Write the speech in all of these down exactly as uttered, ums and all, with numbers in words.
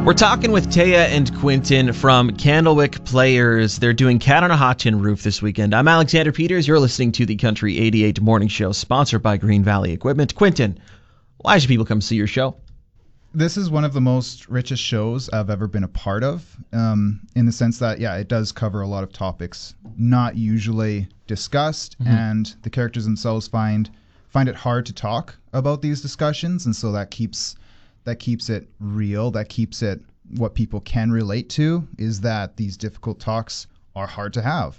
We're talking with Taya and Quinton from Candlewick Players. They're doing Cat on a Hot Tin Roof this weekend. I'm Alexander Peters. You're listening to the Country eighty-eight Morning Show, sponsored by Green Valley Equipment. Quinton, why should people come see your show? This is one of the most richest shows I've ever been a part of, um, in the sense that, yeah, it does cover a lot of topics not usually discussed, mm-hmm. and the characters themselves find find it hard to talk about these discussions, and so that keeps that keeps it real. That keeps it what people can relate to, is that these difficult talks are hard to have,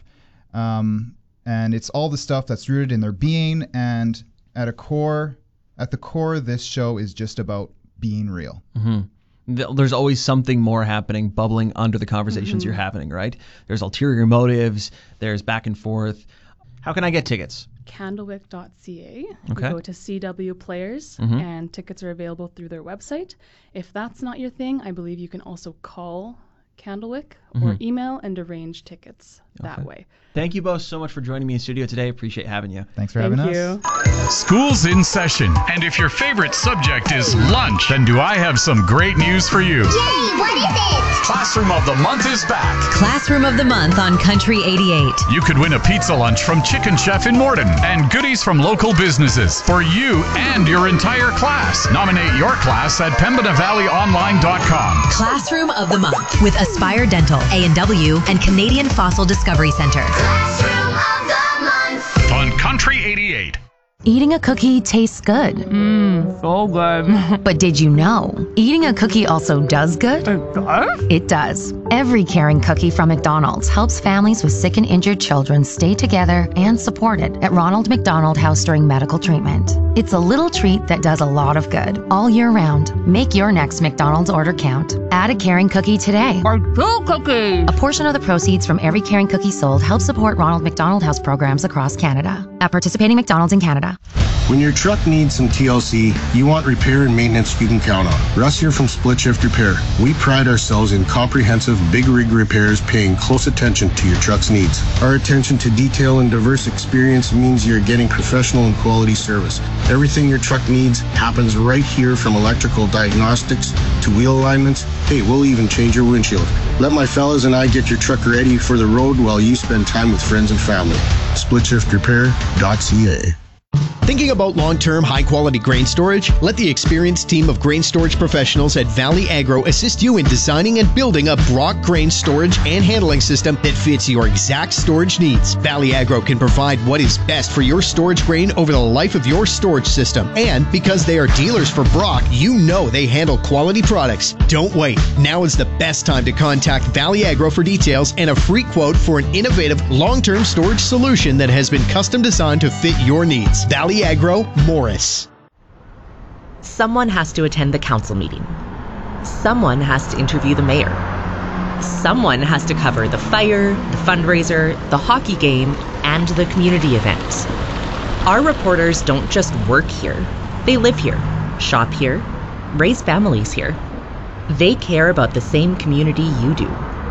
um, and it's all the stuff that's rooted in their being. And at a core, at the core, this show is just about being real. Mm-hmm. There's always something more happening, bubbling under the conversations mm-hmm. you're having, right? There's ulterior motives. There's back and forth. How can I get tickets? Candlewick dot c a. Okay. You go to C W Players, mm-hmm. and tickets are available through their website. If that's not your thing, I believe you can also call Candlewick mm-hmm. or email and arrange tickets that okay. way. Thank you both so much for joining me in studio today. Appreciate having you. Thanks for Thank having you. us. School's in session, and if your favorite subject is lunch, then do I have some great news for you. Jay, what is it? Classroom of the Month is back. Classroom of the Month on Country eighty-eight. You could win a pizza lunch from Chicken Chef in Morden and goodies from local businesses for you and your entire class. Nominate your class at pembina valley online dot com. Classroom of the Month with Aspire Dental, A and W, and Canadian Fossil Discovery Center. Classroom of the Month. On Country eighty-eight. Eating a cookie tastes good. Mmm, so good. But did you know, eating a cookie also does good? It does? It does. Every caring cookie from McDonald's helps families with sick and injured children stay together and supported at Ronald McDonald House during medical treatment. It's a little treat that does a lot of good all year round. Make your next McDonald's order count. Add a caring cookie today. Or two cookies. A portion of the proceeds from every caring cookie sold helps support Ronald McDonald House programs across Canada. At participating McDonald's in Canada. When your truck needs some T L C, you want repair and maintenance you can count on. Russ here from Split Shift Repair. We pride ourselves in comprehensive big rig repairs, paying close attention to your truck's needs. Our attention to detail and diverse experience means you're getting professional and quality service. Everything your truck needs happens right here, from electrical diagnostics to wheel alignments. Hey, we'll even change your windshield. Let my fellas and I get your truck ready for the road while you spend time with friends and family. split shift repair dot c a. Thinking about long-term, high-quality grain storage? Let the experienced team of grain storage professionals at Valley Agro assist you in designing and building a Brock grain storage and handling system that fits your exact storage needs. Valley Agro can provide what is best for your storage grain over the life of your storage system. And because they are dealers for Brock, you know they handle quality products. Don't wait. Now is the best time to contact Valley Agro for details and a free quote for an innovative long-term storage solution that has been custom designed to fit your needs. Valley Agro, Morris. Someone has to attend the council meeting. Someone has to interview the mayor. Someone has to cover the fire, the fundraiser, the hockey game, and the community event. Our reporters don't just work here. They live here, shop here, raise families here. They care about the same community you do.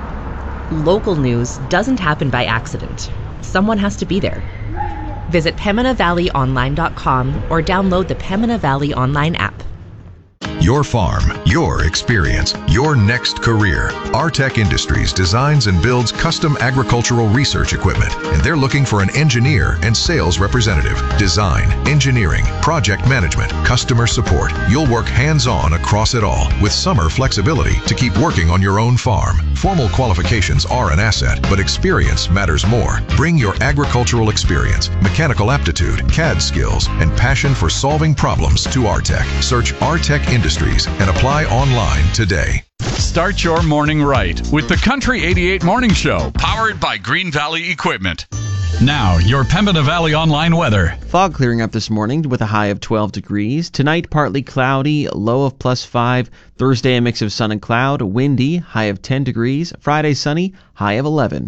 Local news doesn't happen by accident. Someone has to be there. Visit pembina valley online dot com or download the Pembina Valley Online app. Your farm, your experience, your next career. Artec Industries designs and builds custom agricultural research equipment, and they're looking for an engineer and sales representative. Design, engineering, project management, customer support. You'll work hands-on across it all with summer flexibility to keep working on your own farm. Formal qualifications are an asset, but experience matters more. Bring your agricultural experience, mechanical aptitude, C A D skills, and passion for solving problems to Artec. Search Artec Industries and apply online today. Start your morning right with the Country eighty-eight Morning Show, powered by Green Valley Equipment. Now, your Pembina Valley Online weather. Fog clearing up this morning with a high of twelve degrees. Tonight, partly cloudy, low of plus five. Thursday, a mix of sun and cloud, windy, high of ten degrees. Friday, sunny, high of eleven.